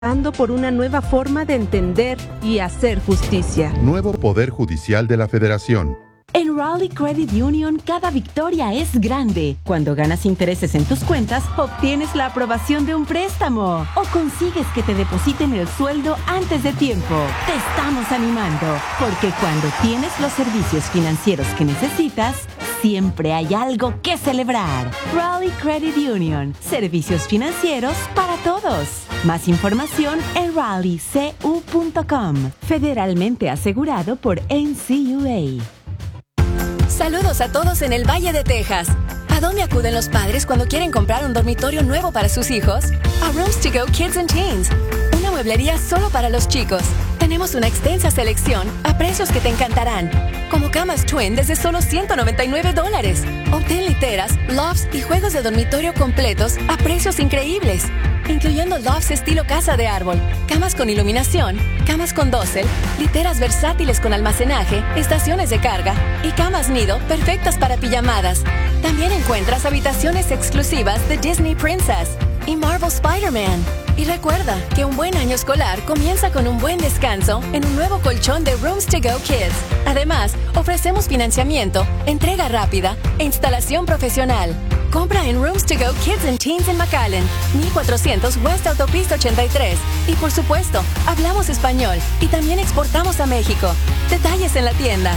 por una nueva forma de entender y hacer justicia. Nuevo Poder Judicial de la Federación. En Raleigh Credit Union, cada victoria es grande. Cuando ganas intereses en tus cuentas, obtienes la aprobación de un préstamo o consigues que te depositen el sueldo antes de tiempo. Te estamos animando, porque cuando tienes los servicios financieros que necesitas, siempre hay algo que celebrar. Raleigh Credit Union. Servicios financieros para todos. Más información en raleighcu.com. Federalmente asegurado por NCUA. Saludos a todos en el Valle de Texas. ¿A dónde acuden los padres cuando quieren comprar un dormitorio nuevo para sus hijos? A Rooms to Go Kids and Teens, una mueblería solo para los chicos. Tenemos una extensa selección a precios que te encantarán, como camas twin desde solo $199. Obtén literas, lofts y juegos de dormitorio completos a precios increíbles, incluyendo lofts estilo casa de árbol, camas con iluminación, camas con dosel, literas versátiles con almacenaje, estaciones de carga y camas nido perfectas para pijamadas. También encuentras habitaciones exclusivas de Disney Princess y Marvel Spider-Man. Y recuerda que un buen año escolar comienza con un buen descanso en un nuevo colchón de Rooms to Go Kids. Además, ofrecemos financiamiento, entrega rápida e instalación profesional. Compra en Rooms to Go Kids and Teens en McAllen, 1400 West Autopista 83. Y por supuesto, hablamos español y también exportamos a México. Detalles en la tienda.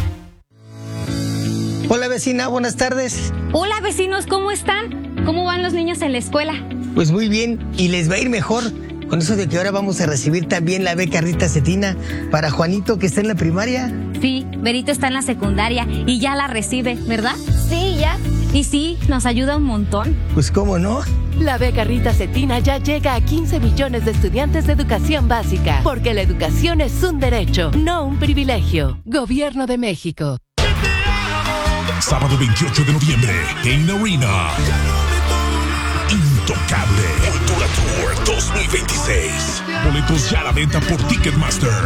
Hola vecina, buenas tardes. Hola vecinos, ¿cómo están? ¿Cómo van los niños en la escuela? Pues muy bien, y les va a ir mejor con eso de que ahora vamos a recibir también la beca Rita Cetina para Juanito, que está en la primaria. Sí, Berito está en la secundaria y ya la recibe, ¿verdad? Sí, ya. Y sí, nos ayuda un montón. Pues cómo no. La beca Rita Cetina ya llega a 15 millones de estudiantes de educación básica, porque la educación es un derecho, no un privilegio. Gobierno de México. Sábado 28 de noviembre, en Arena. Intocable Cultura Tour 2026. Boletos ya a la venta por Ticketmaster.